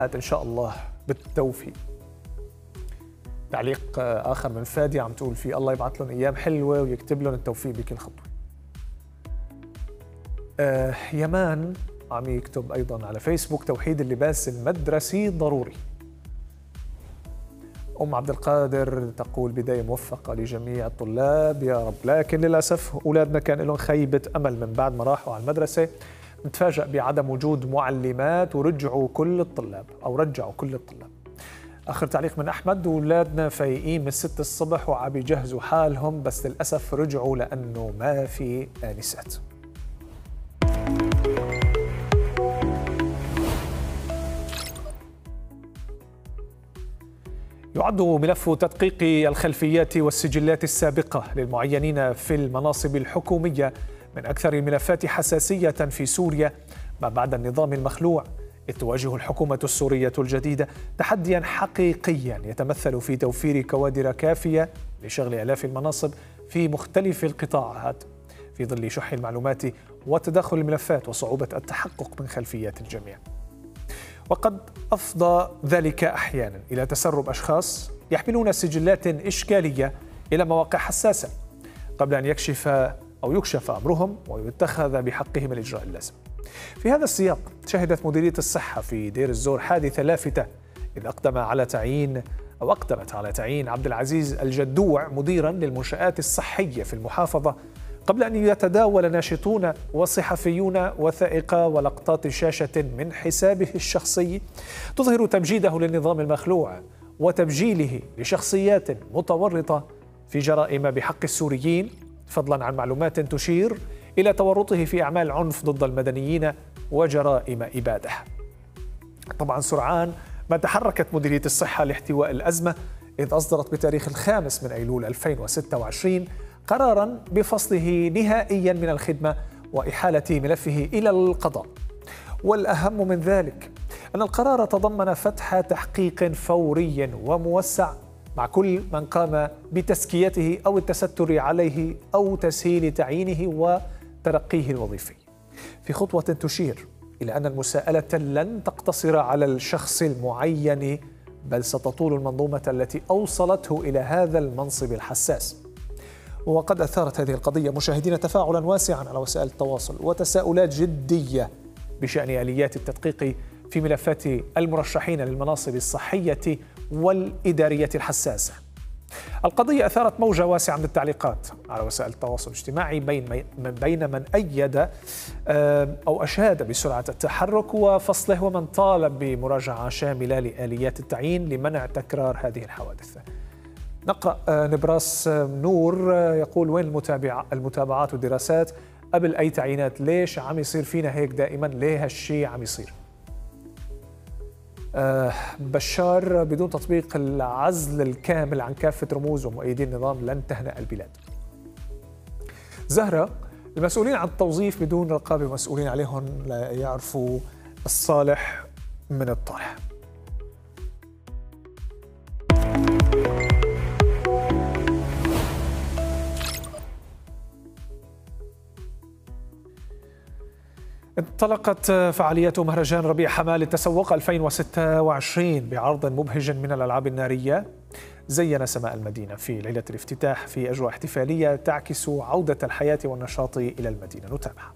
إن شاء الله بالتوفيق. تعليق آخر من فادي عم تقول فيه الله يبعث لهم أيام حلوة ويكتب لهم التوفيق بكل خطوة. يمان عم يكتب أيضا على فيسبوك توحيد اللباس المدرسي ضروري. أم عبد القادر تقول بداية موفقة لجميع الطلاب يا رب، لكن للأسف أولادنا كان لهم خيبة أمل من بعد ما راحوا على المدرسة، نتفاجأ بعدم وجود معلمات ورجعوا كل الطلاب. آخر تعليق من أحمد، أولادنا فايقين من 6 الصبح وعم يجهزوا حالهم، بس للأسف رجعوا لأنه ما في آنسات. يعد ملف تدقيق الخلفيات والسجلات السابقة للمعينين في المناصب الحكومية من أكثر الملفات حساسية في سوريا ما بعد النظام المخلوع، إذ تواجه الحكومة السورية الجديدة تحديا حقيقيا يتمثل في توفير كوادر كافية لشغل آلاف المناصب في مختلف القطاعات في ظل شح المعلومات وتداخل الملفات وصعوبة التحقق من خلفيات الجميع. وقد أفضى ذلك أحيانا إلى تسرب أشخاص يحملون سجلات إشكالية إلى مواقع حساسة قبل أن يكشف أمرهم ويتخذ بحقهم الإجراء اللازم. في هذا السياق شهدت مديرية الصحة في دير الزور حادثة لافتة إذ أقدمت على تعيين عبد العزيز الجدوع مديرا للمنشآت الصحية في المحافظة قبل أن يتداول ناشطون وصحفيون وثائق ولقطات شاشة من حسابه الشخصي تظهر تمجيده للنظام المخلوع وتبجيله لشخصيات متورطة في جرائم بحق السوريين، فضلا عن معلومات تشير إلى تورطه في أعمال عنف ضد المدنيين وجرائم إبادة. طبعا سرعان ما تحركت مديرية الصحة لاحتواء الأزمة، إذ أصدرت بتاريخ 5 أيلول 2026 قراراً بفصله نهائياً من الخدمة وإحالة ملفه إلى القضاء. والأهم من ذلك أن القرار تضمن فتح تحقيق فوري وموسع مع كل من قام بتزكيته أو التستر عليه أو تسهيل تعيينه وترقيه الوظيفي، في خطوة تشير إلى أن المساءلة لن تقتصر على الشخص المعين، بل ستطول المنظومة التي أوصلته إلى هذا المنصب الحساس. وقد أثارت هذه القضية مشاهدين تفاعلا واسعا على وسائل التواصل وتساؤلات جدية بشأن آليات التدقيق في ملفات المرشحين للمناصب الصحية والإدارية الحساسة. القضية أثارت موجة واسعة من التعليقات على وسائل التواصل الاجتماعي بين من أيد أو أشاد بسرعة التحرك وفصله ومن طالب بمراجعة شاملة لآليات التعيين لمنع تكرار هذه الحوادث. نقرأ نبراس نور يقول وين المتابعات والدراسات قبل أي تعيينات؟ ليش عم يصير فينا هيك دائما؟ ليه هالشي عم يصير؟ بشار بدون تطبيق العزل الكامل عن كافة رموز ومؤيدين النظام لن تهنأ البلاد. زهرة المسؤولين عن التوظيف بدون رقابة مسؤولين عليهم لا يعرفوا الصالح من الطالح. انطلقت فعاليات مهرجان ربيع حماة للتسوق 2026 بعرض مبهج من الألعاب النارية زين سماء المدينة في ليلة الافتتاح في أجواء احتفالية تعكس عودة الحياة والنشاط إلى المدينة. نتابع.